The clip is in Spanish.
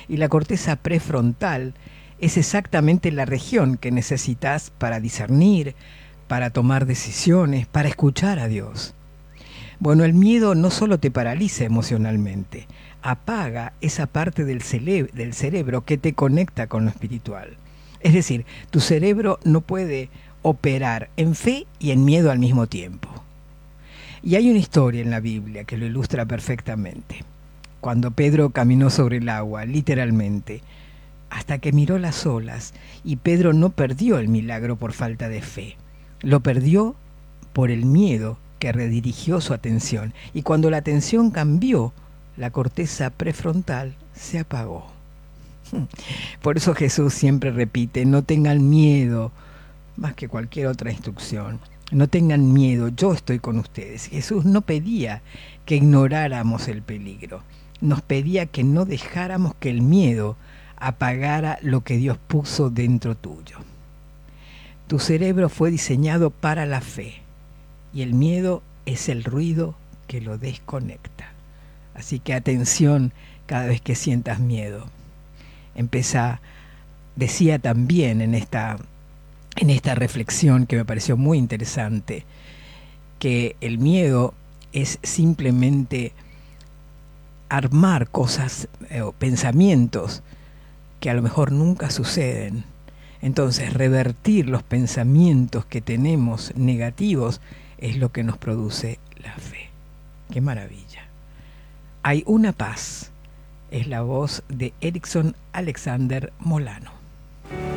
Y la corteza prefrontal es exactamente la región que necesitas para discernir, para tomar decisiones, para escuchar a Dios. Bueno, el miedo no solo te paraliza emocionalmente, apaga esa parte del cerebro que te conecta con lo espiritual. Es decir, tu cerebro no puede operar en fe y en miedo al mismo tiempo. Y hay una historia en la Biblia que lo ilustra perfectamente. Cuando Pedro caminó sobre el agua, literalmente, hasta que miró las olas, y Pedro no perdió el milagro por falta de fe, lo perdió por el miedo que redirigió su atención. Y cuando la atención cambió, la corteza prefrontal se apagó. Por eso Jesús siempre repite, no tengan miedo, más que cualquier otra instrucción. No tengan miedo, yo estoy con ustedes. Jesús no pedía que ignoráramos el peligro, nos pedía que no dejáramos que el miedo apagara lo que Dios puso dentro tuyo. Tu cerebro fue diseñado para la fe y el miedo es el ruido que lo desconecta. Así que atención cada vez que sientas miedo. Decía también en esta reflexión que me pareció muy interesante, que el miedo es simplemente armar cosas o pensamientos que a lo mejor nunca suceden. Entonces, revertir los pensamientos que tenemos negativos es lo que nos produce la fe. ¡Qué maravilla! Hay una paz. Es la voz de Erickson Alexander Molano.